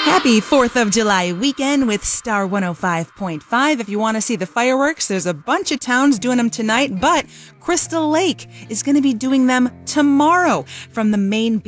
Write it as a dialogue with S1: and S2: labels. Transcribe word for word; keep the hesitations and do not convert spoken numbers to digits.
S1: Happy fourth of July weekend with Star one oh five point five. If you want to see the fireworks, there's a bunch of towns doing them tonight, but Crystal Lake is going to be doing them tomorrow from the main